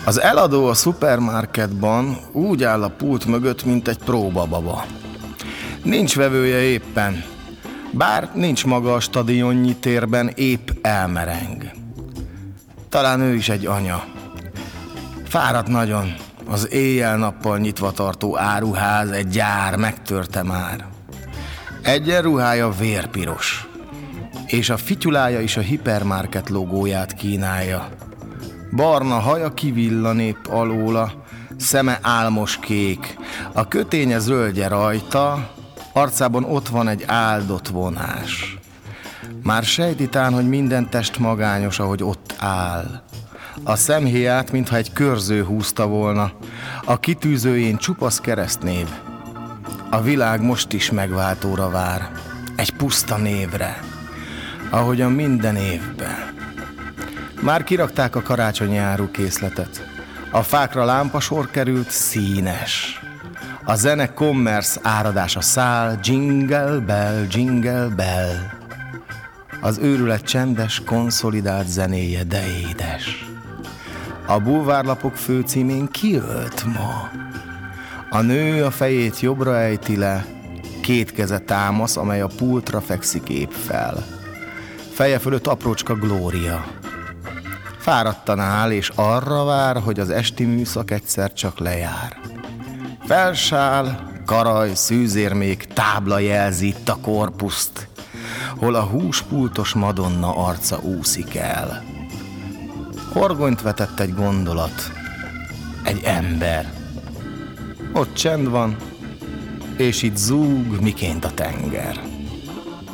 Az eladó a szupermarketban úgy áll a pult mögött, mint egy próbababa. Nincs vevője éppen, bár nincs maga a stadionnyi térben, épp elmereng. Talán ő is egy anya. Fáradt nagyon, az éjjel-nappal nyitva tartó áruház, egy gyár megtörte már. Egyenruhája vérpiros, és a fityulája is a hipermarket logóját kínálja. Barna haja kivillan épp alóla, szeme álmos kék, a köténye zöldje rajta, arcában ott van egy áldott vonás. Már sejtitán, hogy minden test magányos, ahogy ott áll. A szemhéját, mintha egy körző húzta volna, a kitűzőjén csupasz keresztnév. A világ most is megváltóra vár, egy puszta névre, ahogyan minden évben. Már kirakták a karácsonyi árukészletet. A fákra lámpasor került, színes. A zene commerce áradása száll, jingle bell, jingle bell. Az őrület csendes, konszolidált zenéje, de édes. A bulvárlapok főcímén kiölt ma. A nő a fejét jobbra ejti le, két keze támasz, amely a pultra fekszik épp fel. Feje fölött aprócska Glória. Fáradtan áll, és arra vár, hogy az esti műszak egyszer csak lejár. Felsál, karaj, szűzérmék, tábla jelzi itt a korpuszt, hol a húspultos Madonna arca úszik el. Horgonyt vetett egy gondolat, egy ember. Ott csend van, és itt zúg miként a tenger.